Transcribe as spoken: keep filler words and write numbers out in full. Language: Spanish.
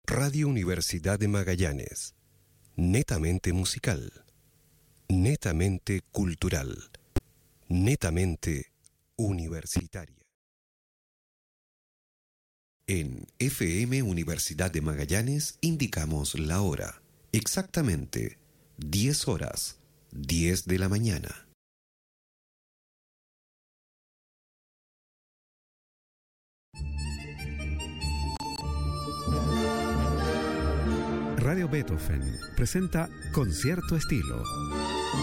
Radio Universidad de Magallanes. Netamente musical. Netamente cultural. Netamente universitaria. En F M Universidad de Magallanes indicamos la hora. Exactamente diez horas, diez de la mañana. Radio Beethoven presenta Concierto Estilo.